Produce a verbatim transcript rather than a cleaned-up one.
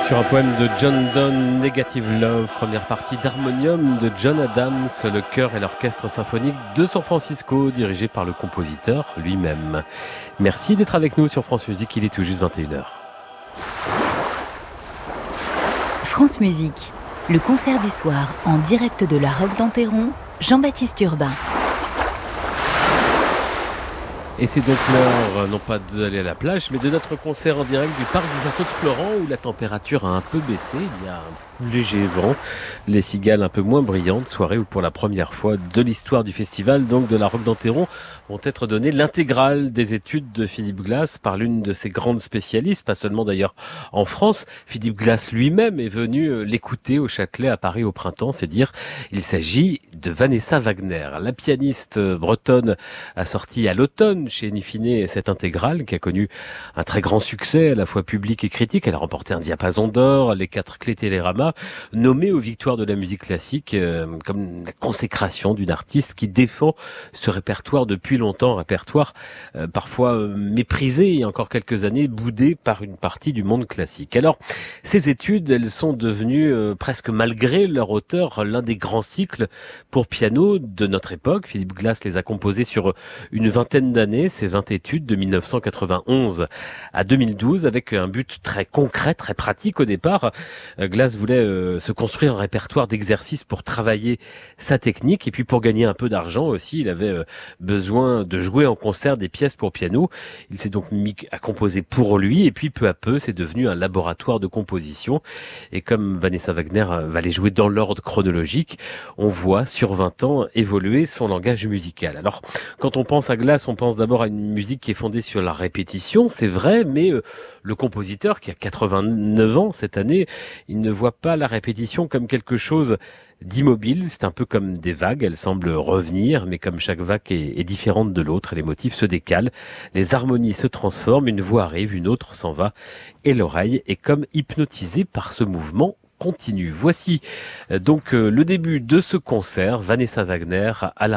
Sur un poème de John Donne, Negative Love, première partie d'Harmonium de John Adams, le chœur et l'orchestre symphonique de San Francisco, dirigé par le compositeur lui-même. Merci d'être avec nous sur France Musique, il est tout juste vingt et une heures. France Musique, le concert du soir en direct de la Roque d'Enterron, Jean-Baptiste Urbain. Et c'est donc l'heure, non pas d'aller à la plage, mais de notre concert en direct du parc du Château de Florent, où la température a un peu baissé. Il y a un léger vent, les cigales un peu moins brillantes. Soirée où pour la première fois de l'histoire du festival, donc de la Roque d'Enterron, vont être données l'intégrale des études de Philippe Glass par l'une de ses grandes spécialistes, pas seulement d'ailleurs en France. Philippe Glass lui-même est venu l'écouter au Châtelet à Paris au printemps, c'est dire. Il s'agit de Vanessa Wagner. La pianiste bretonne a sorti à l'automne chez Infine cette intégrale qui a connu un très grand succès à la fois public et critique. Elle a remporté un diapason d'or, les quatre clés Télérama, nommée aux victoires de la musique classique euh, comme la consécration d'une artiste qui défend ce répertoire depuis longtemps, un répertoire euh, parfois euh, méprisé il y a encore quelques années, boudé par une partie du monde classique. Alors, ces études, elles sont devenues euh, presque malgré leur auteur l'un des grands cycles pour piano de notre époque. Philippe Glass les a composés sur une vingtaine d'années, ces vingt études de mille neuf cent quatre-vingt-onze à deux mille douze, avec un but très concret, très pratique au départ. Glass voulait euh, se construire un répertoire d'exercices pour travailler sa technique et puis pour gagner un peu d'argent aussi. Il avait euh, besoin de jouer en concert des pièces pour piano. Il s'est donc mis à composer pour lui et puis peu à peu, c'est devenu un laboratoire de composition. Et comme Vanessa Wagner va les jouer dans l'ordre chronologique, on voit sur vingt ans évoluer son langage musical. Alors, quand on pense à Glass, on pense d'abord à une musique qui est fondée sur la répétition, c'est vrai, mais euh, le compositeur qui a quatre-vingt-neuf ans cette année, il ne voit pas la répétition comme quelque chose d'immobile. C'est un peu comme des vagues, elles semblent revenir, mais comme chaque vague est, est différente de l'autre, les motifs se décalent, les harmonies se transforment, une voix arrive, une autre s'en va, et l'oreille est comme hypnotisée par ce mouvement continu. Voici euh, donc euh, le début de ce concert, Vanessa Wagner à la